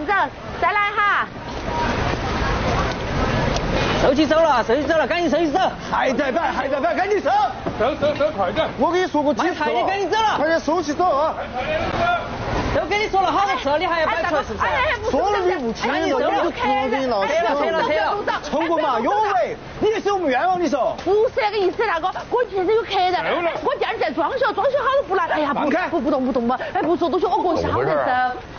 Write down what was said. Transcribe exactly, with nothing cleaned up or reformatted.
走，再来哈。 手机走了，手机走了，赶紧手机走。 还在摆，还在摆，赶紧走。 走走走，快点！ 我跟你说过几次了， 你赶紧走了， 快点收起走啊！ 都跟你说了好多次了，你还要摆出来是不是？ 说了你不听，我就不能给你闹。 退了退了退了。 成功嘛，有为，你的是我们冤枉，你说？ 不是那个意思，那个我确实有客人，我店儿在装修，装修好了不来，哎呀不不不动不动嘛，哎不做东西，我过去好难受。